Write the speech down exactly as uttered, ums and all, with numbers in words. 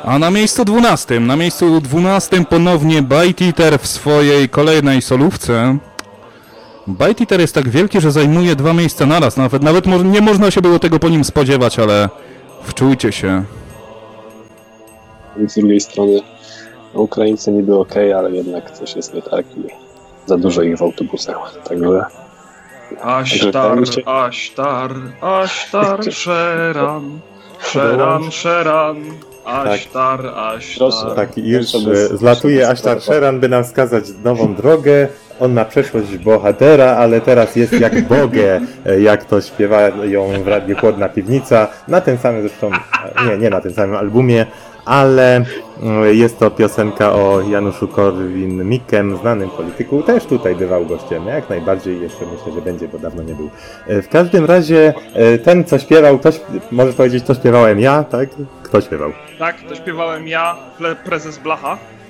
A na miejscu dwunastym, na miejscu dwunastym ponownie Bite Eater w swojej kolejnej solówce. Bite Eater jest tak wielki, że zajmuje dwa miejsca naraz. Nawet, nawet mo- nie można się było tego po nim spodziewać, ale wczujcie się. Z drugiej strony Ukraińcy niby okej, ale jednak coś jest nie tak i za dużo ich w autobusach. Także... Aśtar, Aśtar, Aśtar, Szeran, Szeran, Szeran, Aśtar, Aśtar. Tak, i już zlatuje Aśtar Szeran, by nam wskazać nową drogę. On ma przeszłość bohatera, ale teraz jest jak Bogę, jak to śpiewają w Radiu Chłodna Piwnica. Na tym samym zresztą, nie, nie na tym samym albumie, ale jest to piosenka o Januszu Korwin-Mikkem, znanym polityku. Też tutaj bywał gościem, jak najbardziej. Jeszcze myślę, że będzie, bo dawno nie był. W każdym razie ten, co śpiewał, to, możesz powiedzieć, to śpiewałem ja, tak? Kto śpiewał? Tak, to śpiewałem ja, prezes Blacha.